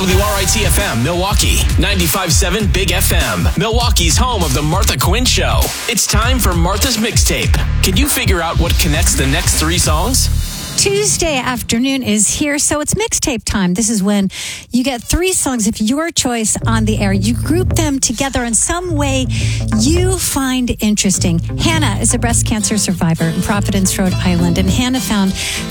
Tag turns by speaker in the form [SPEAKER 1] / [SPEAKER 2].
[SPEAKER 1] WRIT-FM, Milwaukee. 95.7 Big FM. Milwaukee's home of the Martha Quinn Show. It's time for Martha's Mixtape. Can you figure out what connects the next three songs?
[SPEAKER 2] Tuesday afternoon is here, so it's mixtape time. This is when you get three songs of your choice on the air. You group them together in some way you find interesting. Hannah is a breast cancer survivor in Providence, Rhode Island, and Hannah found